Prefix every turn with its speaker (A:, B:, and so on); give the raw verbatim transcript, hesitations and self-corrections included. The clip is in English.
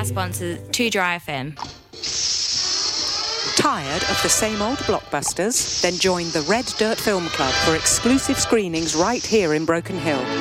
A: our sponsor, Too Dry F M.
B: Tired of the same old blockbusters? Then join the Red Dirt Film Club for exclusive screenings right here in Broken Hill.